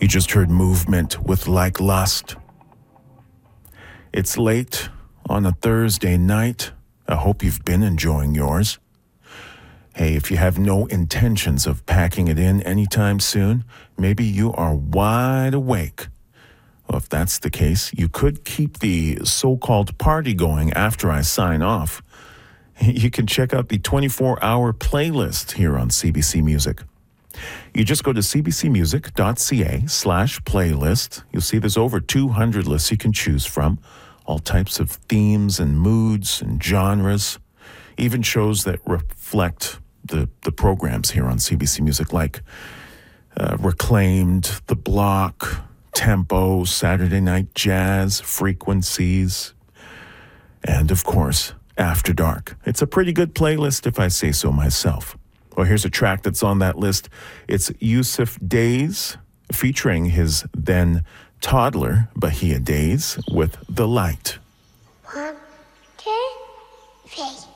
You just heard Movement with Like Lust. It's late on a Thursday night. I hope you've been enjoying yours. Hey, if you have no intentions of packing it in anytime soon, maybe you are wide awake. Well, if that's the case, you could keep the so-called party going after I sign off. You can check out the 24-hour playlist here on CBC Music. You just go to cbcmusic.ca/playlist. You'll see there's over 200 lists you can choose from, all types of themes and moods and genres, even shows that reflect the programs here on CBC Music, like Reclaimed, The Block, Tempo, Saturday Night Jazz, Frequencies, and, of course, After Dark. It's a pretty good playlist, if I say so myself. Well, here's a track that's on that list. It's Yusuf Days, featuring his then toddler, Bahia Days, with The Light. 1, 2, 3.